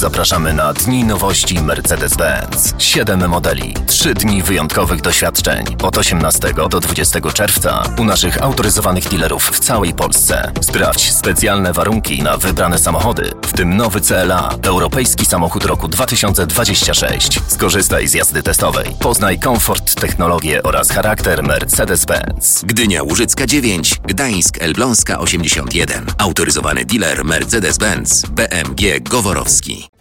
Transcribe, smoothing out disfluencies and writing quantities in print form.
zapraszamy na Dni Nowości Mercedes-Benz. 7 modeli, 3 dni wyjątkowych doświadczeń. Od 18 do 20 czerwca u naszych autoryzowanych dealerów w całej Polsce. Sprawdź specjalne warunki na wybrane samochody, w tym nowy CLA, europejski samochód roku 2026. Skorzystaj z jazdy testowej. Poznaj komfort, technologię oraz charakter Mercedes-Benz. Gdynia Łużycka 9, Gdańsk Elbląska 81. Autoryzowany dealer Mercedes-Benz BMG Goworowski.